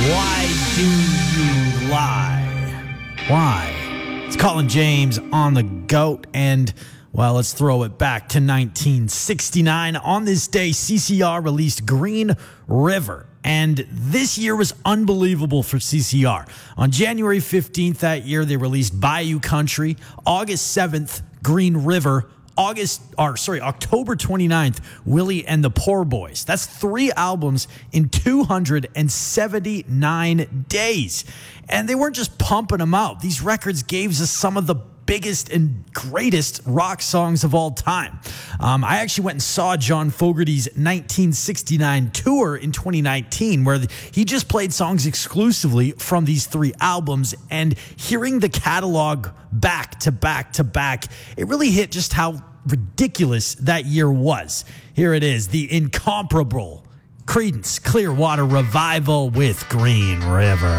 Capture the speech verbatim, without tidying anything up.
Why Do You Lie? Why? It's Colin James on the GOAT, and, well, let's throw it back to nineteen sixty-nine. On this day, C C R released Green River, and this year was unbelievable for C C R. On January fifteenth that year, they released Bayou Country. August seventh, Green River. August, or sorry, October twenty-ninth, Willie and the Poor Boys. That's three albums in two hundred seventy-nine days. And they weren't just pumping them out. These records gave us some of the biggest and greatest rock songs of all time. Um, I actually went and saw John Fogerty's nineteen sixty-nine tour in twenty nineteen, where he just played songs exclusively from these three albums. And hearing the catalog back to back to back, it really hit just how ridiculous that year was. Here it is, the incomparable Creedence Clearwater Revival with Green River.